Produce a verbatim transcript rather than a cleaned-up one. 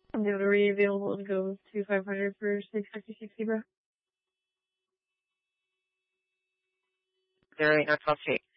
I'm the already available to go to five hundred for six fifty sixty, bro. There ain't no twelve eight.